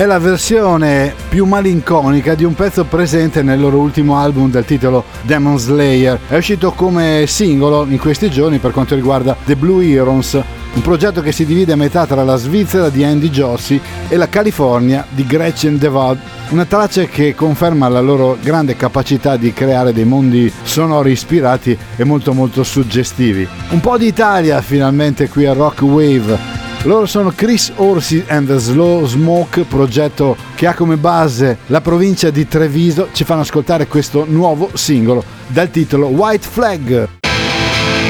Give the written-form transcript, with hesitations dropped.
È la versione più malinconica di un pezzo presente nel loro ultimo album dal titolo Demon Slayer. È uscito come singolo in questi giorni per quanto riguarda The Blue Heroes, un progetto che si divide a metà tra la Svizzera di Andy Jossi e la California di Gretchen DeVod. Una traccia che conferma la loro grande capacità di creare dei mondi sonori ispirati e molto molto suggestivi. Un po' di Italia finalmente qui a Rock Wave. Loro sono Chris Orsi and the Slow Smoke, progetto che ha come base la provincia di Treviso. Ci fanno ascoltare questo nuovo singolo dal titolo White Flag.